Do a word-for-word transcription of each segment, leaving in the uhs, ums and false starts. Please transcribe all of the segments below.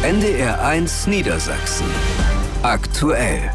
N D R eins Niedersachsen. Aktuell.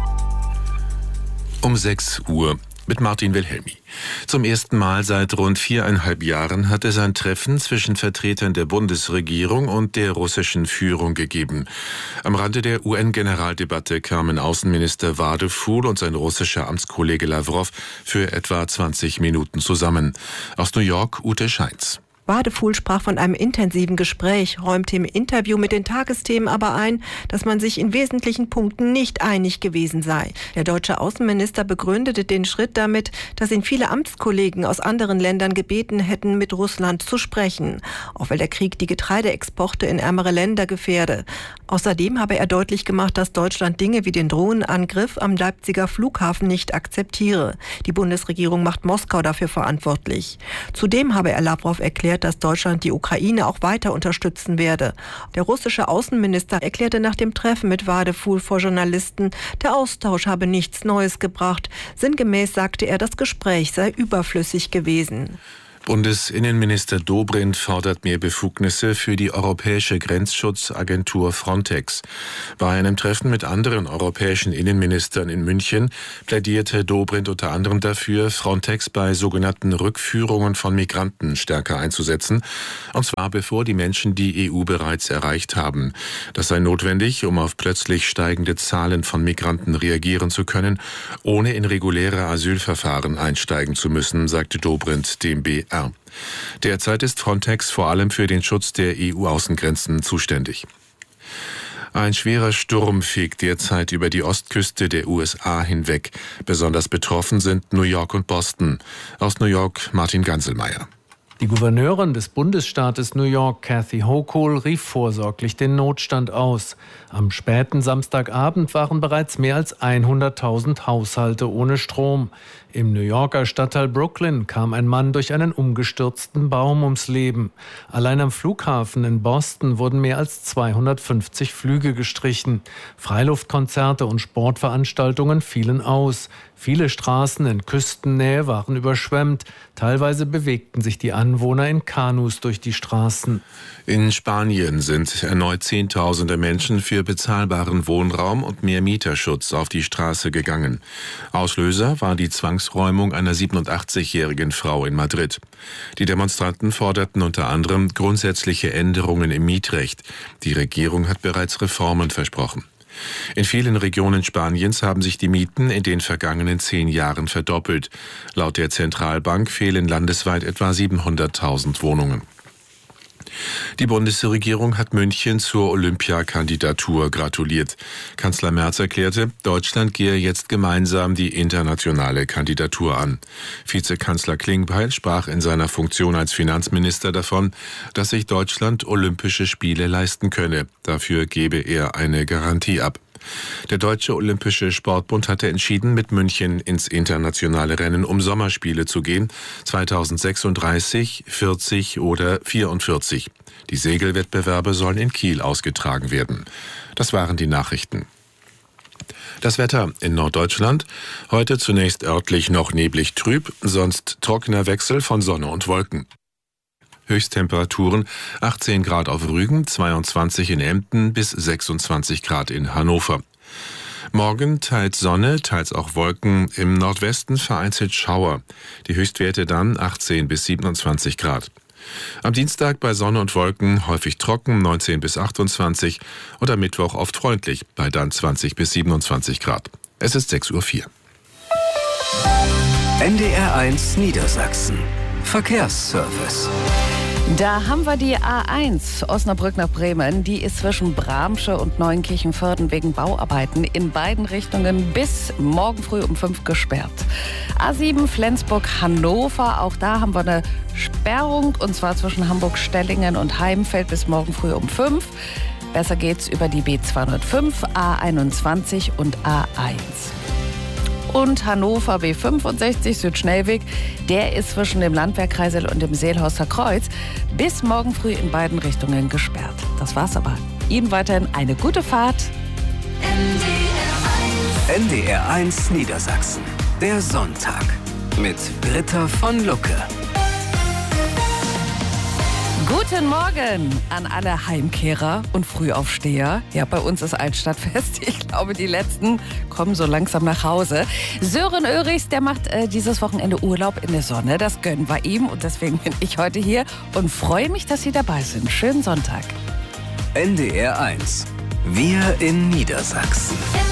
Um sechs Uhr mit Martin Wilhelmi. Zum ersten Mal seit rund viereinhalb Jahren hat es ein Treffen zwischen Vertretern der Bundesregierung und der russischen Führung gegeben. Am Rande der U N-Generaldebatte kamen Außenminister Wadefuhl und sein russischer Amtskollege Lawrow für etwa zwanzig Minuten zusammen. Aus New York Ute Scheins. Wadefuhl sprach von einem intensiven Gespräch, räumte im Interview mit den Tagesthemen aber ein, dass man sich in wesentlichen Punkten nicht einig gewesen sei. Der deutsche Außenminister begründete den Schritt damit, dass ihn viele Amtskollegen aus anderen Ländern gebeten hätten, mit Russland zu sprechen, auch weil der Krieg die Getreideexporte in ärmere Länder gefährde. Außerdem habe er deutlich gemacht, dass Deutschland Dinge wie den Drohnenangriff am Leipziger Flughafen nicht akzeptiere. Die Bundesregierung macht Moskau dafür verantwortlich. Zudem habe er Lawrow erklärt, dass Deutschland die Ukraine auch weiter unterstützen werde. Der russische Außenminister erklärte nach dem Treffen mit Wadefuhl vor Journalisten, der Austausch habe nichts Neues gebracht. Sinngemäß sagte er, das Gespräch sei überflüssig gewesen. Bundesinnenminister Dobrindt fordert mehr Befugnisse für die europäische Grenzschutzagentur Frontex. Bei einem Treffen mit anderen europäischen Innenministern in München plädierte Dobrindt unter anderem dafür, Frontex bei sogenannten Rückführungen von Migranten stärker einzusetzen, und zwar bevor die Menschen die E U bereits erreicht haben. Das sei notwendig, um auf plötzlich steigende Zahlen von Migranten reagieren zu können, ohne in reguläre Asylverfahren einsteigen zu müssen, sagte Dobrindt dem B R. Derzeit ist Frontex vor allem für den Schutz der E U-Außengrenzen zuständig. Ein schwerer Sturm fegt derzeit über die Ostküste der U S A hinweg. Besonders betroffen sind New York und Boston. Aus New York Martin Ganselmeier. Die Gouverneurin des Bundesstaates New York, Kathy Hochul, rief vorsorglich den Notstand aus. Am späten Samstagabend waren bereits mehr als hunderttausend Haushalte ohne Strom. Im New Yorker Stadtteil Brooklyn kam ein Mann durch einen umgestürzten Baum ums Leben. Allein am Flughafen in Boston wurden mehr als zweihundertfünfzig Flüge gestrichen. Freiluftkonzerte und Sportveranstaltungen fielen aus. Viele Straßen in Küstennähe waren überschwemmt. Teilweise bewegten sich die Anwohner in Kanus durch die Straßen. In Spanien sind erneut Zehntausende Menschen für bezahlbaren Wohnraum und mehr Mieterschutz auf die Straße gegangen. Auslöser war die Zwangsräumung einer siebenundachtzigjährigen Frau in Madrid. Die Demonstranten forderten unter anderem grundsätzliche Änderungen im Mietrecht. Die Regierung hat bereits Reformen versprochen. In vielen Regionen Spaniens haben sich die Mieten in den vergangenen zehn Jahren verdoppelt. Laut der Zentralbank fehlen landesweit etwa siebenhunderttausend Wohnungen. Die Bundesregierung hat München zur Olympiakandidatur gratuliert. Kanzler Merz erklärte, Deutschland gehe jetzt gemeinsam die internationale Kandidatur an. Vizekanzler Klingbeil sprach in seiner Funktion als Finanzminister davon, dass sich Deutschland Olympische Spiele leisten könne. Dafür gebe er eine Garantie ab. Der Deutsche Olympische Sportbund hatte entschieden, mit München ins internationale Rennen um Sommerspiele zu gehen, zweitausendsechsunddreißig, vierzig oder vierundvierzig. Die Segelwettbewerbe sollen in Kiel ausgetragen werden. Das waren die Nachrichten. Das Wetter in Norddeutschland. Heute zunächst örtlich noch neblig trüb, sonst trockener Wechsel von Sonne und Wolken. Höchsttemperaturen achtzehn Grad auf Rügen, zweiundzwanzig in Emden bis sechsundzwanzig Grad in Hannover. Morgen teils Sonne, teils auch Wolken, im Nordwesten vereinzelt Schauer. Die Höchstwerte dann achtzehn bis siebenundzwanzig Grad. Am Dienstag bei Sonne und Wolken häufig trocken, neunzehn bis achtundzwanzig, und am Mittwoch oft freundlich, bei dann zwanzig bis siebenundzwanzig Grad. Es ist sechs Uhr vier. N D R eins Niedersachsen. Verkehrsservice. Da haben wir die A eins Osnabrück nach Bremen. Die ist zwischen Bramsche und Neunkirchen-Vörden wegen Bauarbeiten in beiden Richtungen bis morgen früh um fünf gesperrt. A sieben Flensburg-Hannover, auch da haben wir eine Sperrung, und zwar zwischen Hamburg-Stellingen und Heimfeld bis morgen früh um fünf. Besser geht's über die B zweihundertfünf, A einundzwanzig und A eins. Und Hannover B fünfundsechzig Südschnellweg, der ist zwischen dem Landwehrkreisel und dem Seelhorster Kreuz bis morgen früh in beiden Richtungen gesperrt. Das war's aber. Ihnen weiterhin eine gute Fahrt. N D R eins Niedersachsen. Der Sonntag mit Britta von Lucke. Guten Morgen an alle Heimkehrer und Frühaufsteher. Ja, bei uns ist Altstadtfest. Ich glaube, die letzten kommen so langsam nach Hause. Sören Oehrichs, der macht äh, dieses Wochenende Urlaub in der Sonne. Das gönnen wir ihm und deswegen bin ich heute hier und freue mich, dass Sie dabei sind. Schönen Sonntag. N D R eins. Wir in Niedersachsen.